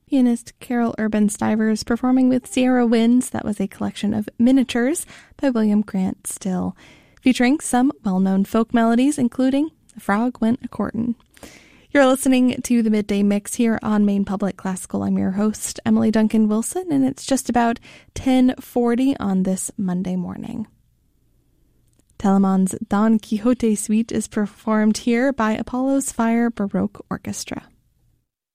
pianist Carol Urban Stivers performing with Sierra Winds. That was a collection of miniatures by William Grant Still, featuring some well-known folk melodies, including The Frog Went A-Courtin'. You're listening to the Midday Mix here on Maine Public Classical. I'm your host, Emily Duncan Wilson, and it's just about 10:40 on this Monday morning. Telemann's Don Quixote Suite is performed here by Apollo's Fire Baroque Orchestra.